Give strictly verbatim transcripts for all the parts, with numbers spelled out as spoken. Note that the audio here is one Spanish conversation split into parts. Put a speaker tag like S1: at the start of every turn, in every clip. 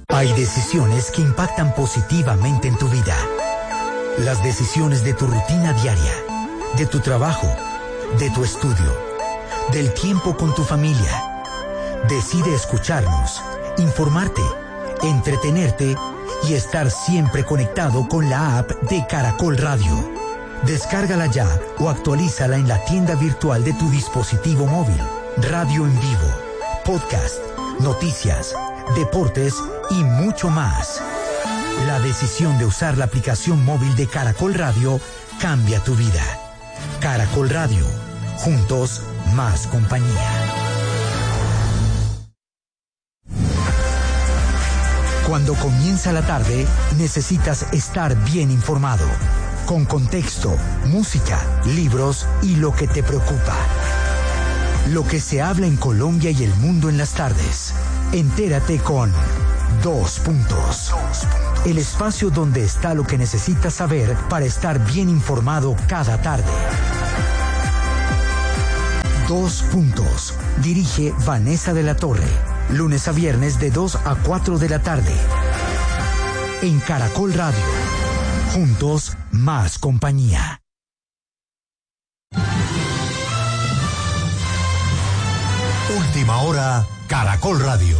S1: Hay decisiones que impactan positivamente en tu vida. Las decisiones de tu rutina diaria, de tu trabajo, de tu estudio, del tiempo con tu familia. Decide escucharnos, informarte, entretenerte y estar siempre conectado con la app de Caracol Radio. Descárgala ya o actualízala en la tienda virtual de tu dispositivo móvil. Radio en vivo, podcast, noticias, deportes y mucho más. La decisión de usar la aplicación móvil de Caracol Radio cambia tu vida. Caracol Radio, juntos más compañía. Cuando comienza la tarde, necesitas estar bien informado, con contexto, música, libros y lo que te preocupa. Lo que se habla en Colombia y el mundo en las tardes. Entérate con Dos Puntos. El espacio donde está lo que necesitas saber para estar bien informado cada tarde. Dos Puntos. Dirige Vanessa de la Torre. Lunes a viernes de dos a cuatro de la tarde. En Caracol Radio. Juntos, más compañía.
S2: Última hora, Caracol Radio.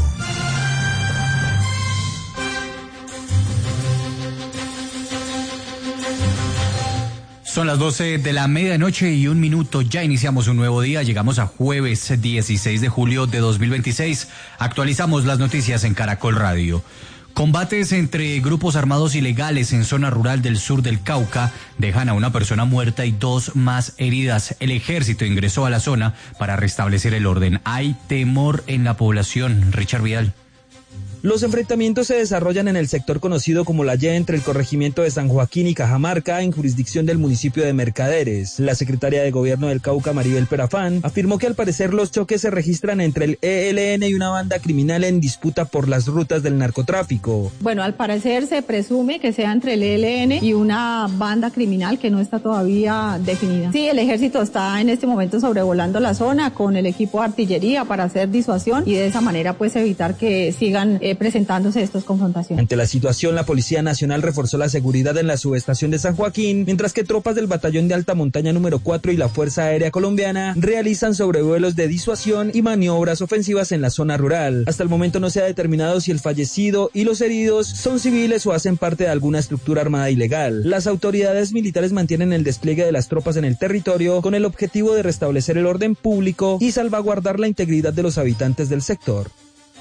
S3: Son las doce de la medianoche y un minuto. Ya iniciamos un nuevo día. Llegamos a jueves dieciséis de julio de dos mil veintiséis. Actualizamos las noticias en Caracol Radio. Combates entre grupos armados ilegales en zona rural del sur del Cauca dejan a una persona muerta y dos más heridas. El ejército ingresó a la zona para restablecer el orden. Hay temor en la población. Richard Vidal.
S4: Los enfrentamientos se desarrollan en el sector conocido como La Y entre el corregimiento de San Joaquín y Cajamarca, en jurisdicción del municipio de Mercaderes. La secretaria de Gobierno del Cauca, Maribel Perafán, afirmó que al parecer los choques se registran entre el E L N y una banda criminal en disputa por las rutas del narcotráfico.
S5: Bueno, al parecer se presume que sea entre el E L N y una banda criminal que no está todavía definida. Sí, el ejército está en este momento sobrevolando la zona con el equipo de artillería para hacer disuasión y de esa manera pues evitar que sigan eh, presentándose estas confrontaciones.
S4: Ante la situación, la Policía Nacional reforzó la seguridad en la subestación de San Joaquín, mientras que tropas del Batallón de Alta Montaña número cuatro y la Fuerza Aérea Colombiana realizan sobrevuelos de disuasión y maniobras ofensivas en la zona rural. Hasta el momento no se ha determinado si el fallecido y los heridos son civiles o hacen parte de alguna estructura armada ilegal. Las autoridades militares mantienen el despliegue de las tropas en el territorio con el objetivo de restablecer el orden público y salvaguardar la integridad de los habitantes del sector.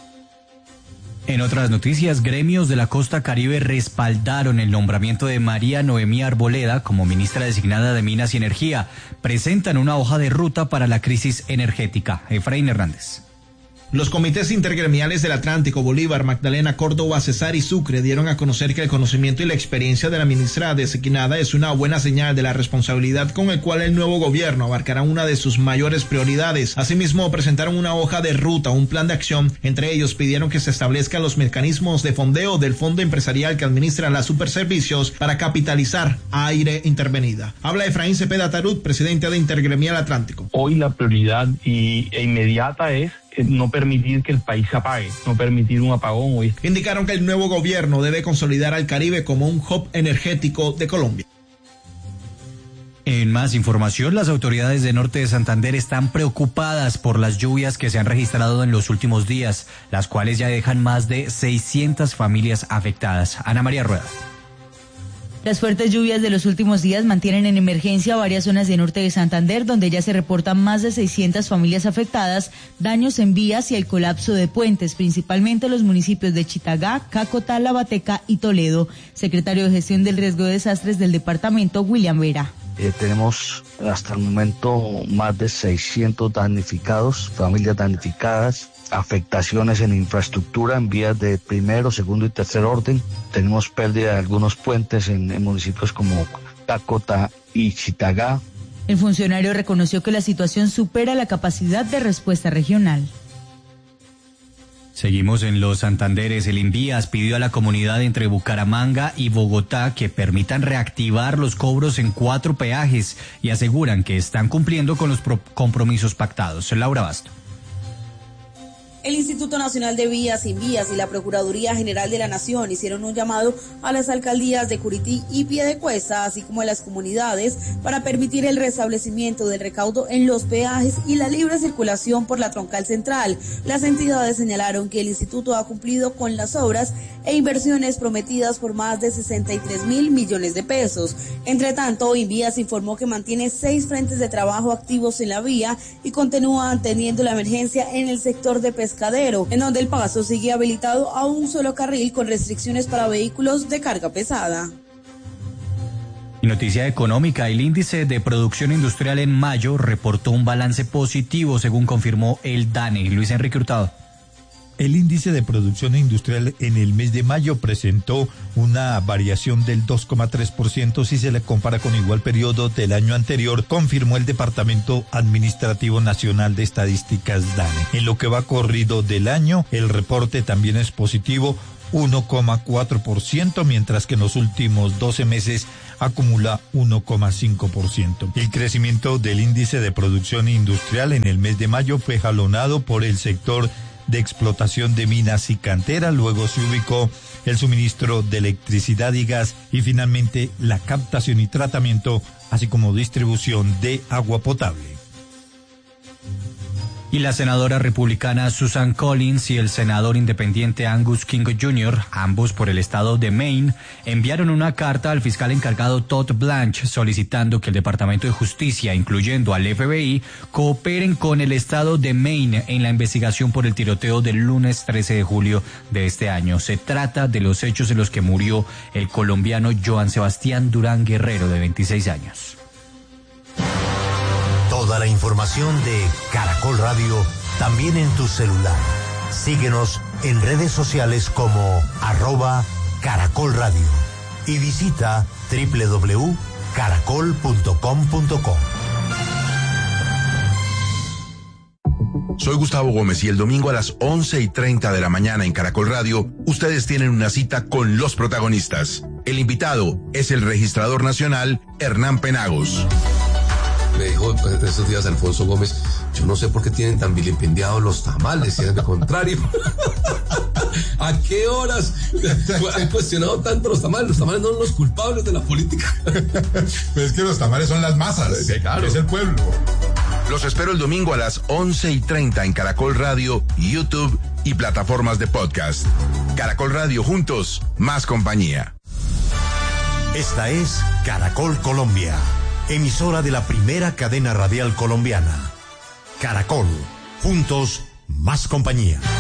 S3: En otras noticias, gremios de la costa caribe respaldaron el nombramiento de María Noemí Arboleda como ministra designada de Minas y Energía. Presentan una hoja de ruta para la crisis energética. Efraín Hernández.
S6: Los comités intergremiales del Atlántico, Bolívar, Magdalena, Córdoba, Cesar y Sucre dieron a conocer que el conocimiento y la experiencia de la ministra designada es una buena señal de la responsabilidad con el cual el nuevo gobierno abarcará una de sus mayores prioridades. Asimismo, presentaron una hoja de ruta, un plan de acción. Entre ellos pidieron que se establezcan los mecanismos de fondeo del fondo empresarial que administra las superservicios para capitalizar a Aire Intervenida. Habla Efraín Cepeda Tarut, presidente de Intergremial Atlántico.
S7: Hoy la prioridad y, e inmediata es no permitir que el país se apague, no permitir un apagón hoy.
S6: Indicaron que el nuevo gobierno debe consolidar al Caribe como un hub energético de Colombia.
S3: En más información, las autoridades de Norte de Santander están preocupadas por las lluvias que se han registrado en los últimos días, las cuales ya dejan más de seiscientas familias afectadas. Ana María Rueda.
S8: Las fuertes lluvias de los últimos días mantienen en emergencia varias zonas de Norte de Santander, donde ya se reportan más de seiscientas familias afectadas, daños en vías y el colapso de puentes, principalmente los municipios de Chitagá, Cácota, La Bateca y Toledo. Secretario de Gestión del Riesgo de Desastres del departamento, William Vera.
S9: Eh, tenemos hasta el momento más de seiscientos damnificados, familias damnificadas, afectaciones en infraestructura, en vías de primero, segundo y tercer orden. Tenemos pérdida de algunos puentes en, en municipios como Cácota y Chitagá.
S8: El funcionario reconoció que la situación supera la capacidad de respuesta regional.
S3: Seguimos en los Santanderes. El Invías pidió a la comunidad entre Bucaramanga y Bogotá que permitan reactivar los cobros en cuatro peajes y aseguran que están cumpliendo con los compromisos pactados. Laura Basto.
S10: El Instituto Nacional de Vías y Vías y la Procuraduría General de la Nación hicieron un llamado a las alcaldías de Curití y Piedecuesta, así como a las comunidades, para permitir el restablecimiento del recaudo en los peajes y la libre circulación por la troncal central. Las entidades señalaron que el instituto ha cumplido con las obras e inversiones prometidas por más de sesenta y tres mil millones de pesos. Entre tanto, Invías informó que mantiene seis frentes de trabajo activos en la vía y continúa atendiendo la emergencia en el sector de Pescadero, en donde el paso sigue habilitado a un solo carril con restricciones para vehículos de carga pesada.
S3: Y noticia económica, el índice de producción industrial en mayo reportó un balance positivo, según confirmó el DANE. Luis Enrique Hurtado.
S11: El índice de producción industrial en el mes de mayo presentó una variación del dos coma tres por ciento si se le compara con igual periodo del año anterior, confirmó el Departamento Administrativo Nacional de Estadísticas DANE. En lo que va corrido del año, el reporte también es positivo, uno coma cuatro por ciento, mientras que en los últimos doce meses acumula uno coma cinco por ciento. El crecimiento del índice de producción industrial en el mes de mayo fue jalonado por el sector de explotación de minas y canteras, luego se ubicó el suministro de electricidad y gas y finalmente la captación y tratamiento, así como distribución de agua potable.
S3: Y la senadora republicana Susan Collins y el senador independiente Angus King junior, ambos por el estado de Maine, enviaron una carta al fiscal encargado Todd Blanche solicitando que el Departamento de Justicia, incluyendo al F B I, cooperen con el estado de Maine en la investigación por el tiroteo del lunes trece de julio de este año. Se trata de los hechos en los que murió el colombiano Joan Sebastián Durán Guerrero, de veintiséis años.
S2: Toda la información de Caracol Radio también en tu celular. Síguenos en redes sociales como arroba Caracol Radio y visita doble u doble u doble u punto caracol punto com punto co.
S12: Soy Gustavo Gómez y el domingo a las once y treinta de la mañana en Caracol Radio, ustedes tienen una cita con los protagonistas. El invitado es el registrador nacional Hernán Penagos.
S13: Me dijo pues, esos días Alfonso Gómez, yo no sé por qué tienen tan vilipendiados los tamales, y es lo contrario. ¿A qué horas han cuestionado tanto los tamales? Los tamales no son los culpables de la política.
S14: Pues es que los tamales son las masas, sí, claro. Es el pueblo.
S12: Los espero el domingo a las once y treinta en Caracol Radio, YouTube y plataformas de podcast. Caracol Radio, juntos, más compañía.
S2: Esta es Caracol Colombia, emisora de la primera cadena radial colombiana. Caracol, juntos, más compañía.